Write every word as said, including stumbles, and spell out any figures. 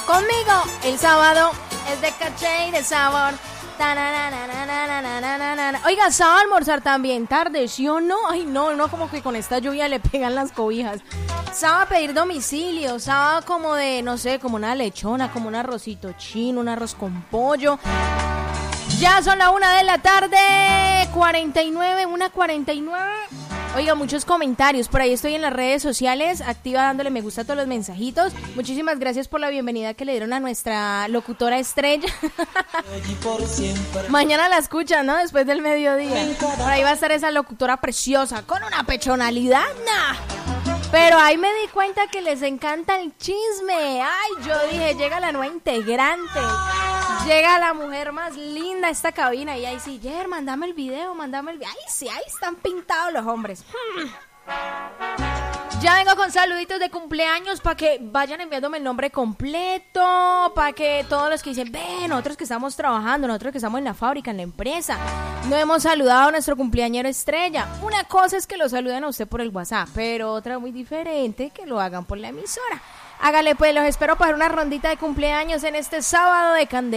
Conmigo el sábado es de caché y de sabor. Oiga, ¿se va a almorzar también tarde, sí o no? Ay, no, no, como que con esta lluvia le pegan las cobijas. ¿Se va a pedir domicilio? ¿Se va como de, no sé, como una lechona, como un arrocito chino, un arroz con pollo? Ya son la una de la tarde, cuarenta y nueve, una cuarenta y nueve. Oiga, muchos comentarios, por ahí estoy en las redes sociales, activa dándole me gusta a todos los mensajitos. Muchísimas gracias por la bienvenida que le dieron a nuestra locutora estrella. Mañana la escuchan, ¿no? Después del mediodía. Por ahí va a estar esa locutora preciosa, con una pechonalidad, nah. Pero ahí me di cuenta que les encanta el chisme. Ay, yo dije, llega la nueva integrante. Llega la mujer más linda a esta cabina. Y ahí sí, Jer, mandame el video, mandame el video. Ay, sí, ahí están pintados los hombres. Hmm. Ya vengo con saluditos de cumpleaños para que vayan enviándome el nombre completo, para que todos los que dicen, ven, nosotros que estamos trabajando, nosotros que estamos en la fábrica, en la empresa, no hemos saludado a nuestro cumpleañero estrella. Una cosa es que lo saluden a usted por el WhatsApp, pero otra muy diferente, que lo hagan por la emisora. Hágale pues, los espero para una rondita de cumpleaños en este sábado de Candela.